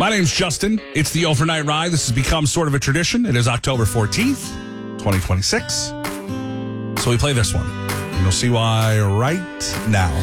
My name's Justin. It's the Overnight Ride. This has become sort of a tradition. It is October 14th, 2026. So we play this one. And you'll see why right now.